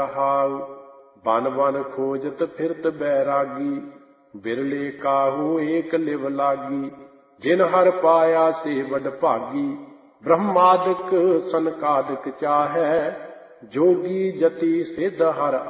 रहाउ। बन बन खोजत फिरत बैरागी, बिरले काहू एक लिव लागी। जिन हर पाया से वड भागी, ब्रह्मादिक सनकादिक चाहै। जोगी जति सिद्ध हर